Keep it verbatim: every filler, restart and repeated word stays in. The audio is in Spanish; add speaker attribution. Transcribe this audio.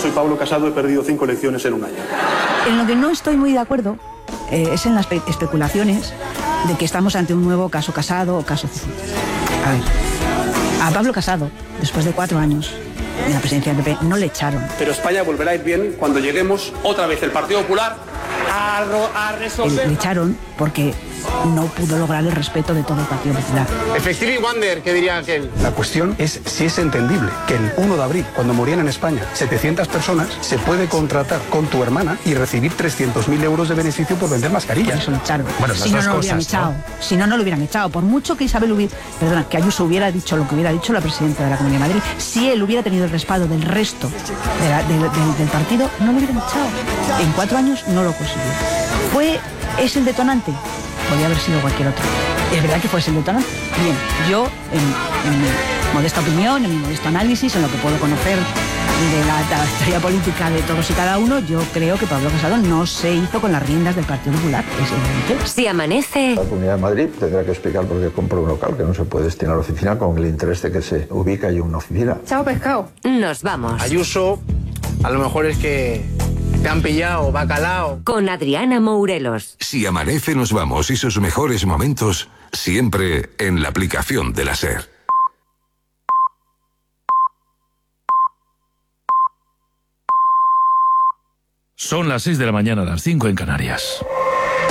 Speaker 1: soy Pablo Casado, he perdido cinco elecciones en un año.
Speaker 2: En lo que no estoy muy de acuerdo eh, es en las espe- especulaciones de que estamos ante un nuevo caso Casado o caso Cifuentes. A ver, a Pablo Casado, después de cuatro años de la presidencia del P P, no le echaron.
Speaker 1: Pero España volverá a ir bien cuando lleguemos otra vez el Partido Popular a, ro- a resolver...
Speaker 2: Le, le echaron porque no pudo lograr el respeto de todo el Partido Popular.
Speaker 3: Effectively wonder, ¿qué diría aquel?
Speaker 1: La cuestión es si es entendible que el uno de abril, cuando morían en España setecientas personas, se puede contratar con tu hermana y recibir trescientos mil euros de beneficio por vender
Speaker 2: Por
Speaker 1: mascarillas.
Speaker 2: eso lo echaron.
Speaker 4: Bueno,
Speaker 2: si
Speaker 4: las
Speaker 2: no,
Speaker 4: dos
Speaker 2: no lo hubieran
Speaker 4: cosas,
Speaker 2: echado.
Speaker 4: ¿no?
Speaker 2: Si no, no lo hubieran echado. Por mucho que Isabel hubiera... Perdona, que Ayuso hubiera dicho lo que hubiera dicho la presidenta de la Comunidad de Madrid, si él hubiera tenido el respaldo del resto de la- de- de- del partido, no lo hubieran echado. En cuatro años no lo consiguió. ¿Fue... es el detonante? Podría haber sido cualquier otro. Es verdad que fue ese el detonante. Bien, yo, en, en mi modesta opinión, en mi modesto análisis, en lo que puedo conocer de la, de la historia política de todos y cada uno, yo creo que Pablo Casado no se hizo con las riendas del Partido Popular. Es evidente.
Speaker 5: Si amanece,
Speaker 6: La Comunidad de Madrid tendrá que explicar por qué compró un local que no se puede destinar a oficina con el interés de que se ubica ahí una oficina.
Speaker 2: Chao, pescado.
Speaker 5: nos vamos.
Speaker 3: Ayuso, a lo mejor es que te han pillado, bacalao.
Speaker 5: Con Adriana Mourelos.
Speaker 7: Si amanece, nos vamos y sus mejores momentos siempre en la aplicación de la SER.
Speaker 8: Son las seis de la mañana, las cinco en Canarias.